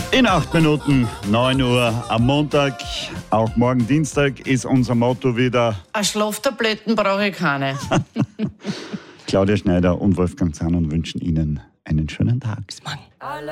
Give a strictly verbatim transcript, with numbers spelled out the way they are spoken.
In acht Minuten, neun Uhr am Montag, auch morgen Dienstag, ist unser Motto wieder: Eine Schlaftabletten brauche ich keine. Claudia Schneider und Wolfgang Zahn und wünschen Ihnen einen schönen Tag. Bis morgen.